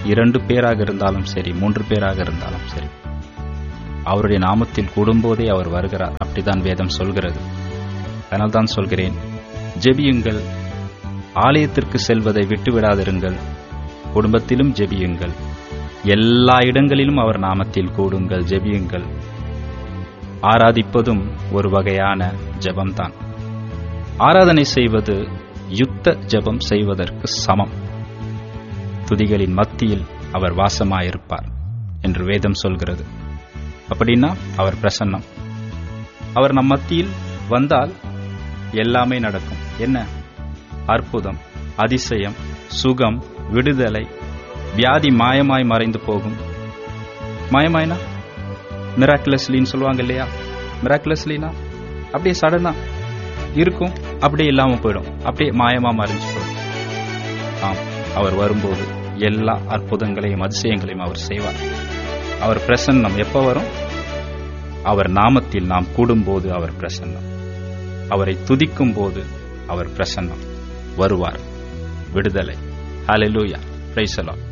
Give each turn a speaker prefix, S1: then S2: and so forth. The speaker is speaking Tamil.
S1: 2 பேராக இருந்தாலும் சரி, 3 பேராக இருந்தாலும் சரி, அவருடைய நாமத்தில் கூடும்போதே அவர் வருகிறார். அப்படிதான் வேதம் சொல்கிறது. அதனால் தான் சொல்கிறேன், ஜெபியுங்கள், ஆலயத்திற்கு செல்வதை விட்டுவிடாதிருங்கள், குடும்பத்திலும் ஜெபியுங்கள், எல்லா இடங்களிலும் அவர் நாமத்தில் கூடுங்கள், ஜெபியுங்கள். ஆராதிப்பதும் ஒரு வகையான ஜெபம்தான். ஆராதனை செய்வது யுத்த ஜெபம் செய்வதற்கு சமம். துதிகளின் மத்தியில் அவர் வாசமாயிருப்பார் என்று வேதம் சொல்கிறது. அப்படின்னா அவர் பிரசன்னம். அவர் நம் மத்தியில் வந்தால் எல்லாமே நடக்கும். என்ன? அற்புதம், அதிசயம், சுகம், விடுதலை, வியாதி மாயமாய் மறைந்து போகும். மாயமாய்னா மிராக்குலஸ்லின்னு சொல்லுவாங்க இல்லையா? மிராக்குலஸ்லினா அப்படியே சடனா இருக்கும், அப்படியே இல்லாம போயிடும், அப்படியே மாயமா மறைஞ்சு போயிடும். ஆம், அவர் வரும்போது எல்லா அற்புதங்களையும் அதிசயங்களையும் அவர் செய்வார். அவர் பிரசன்னம் எப்ப வரும்? அவர் நாமத்தில் நாம் கூடும்போது அவர் பிரசன்னம். அவரை துதிக்கும் போது அவர் பிரசன்னம் வருவார். விடுதலை. ஹல்லேலூயா. Praise the Lord.